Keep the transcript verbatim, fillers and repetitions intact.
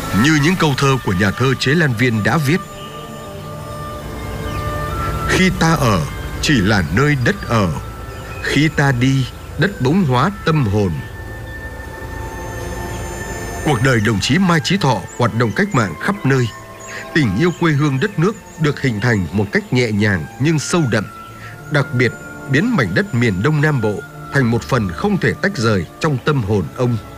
Như những câu thơ của nhà thơ Chế Lan Viên đã viết: khi ta ở chỉ là nơi đất ở, khi ta đi đất bỗng hóa tâm hồn. Cuộc đời đồng chí Mai Chí Thọ hoạt động cách mạng khắp nơi. Tình yêu quê hương đất nước được hình thành một cách nhẹ nhàng nhưng sâu đậm, đặc biệt biến mảnh đất miền Đông Nam Bộ thành một phần không thể tách rời trong tâm hồn ông.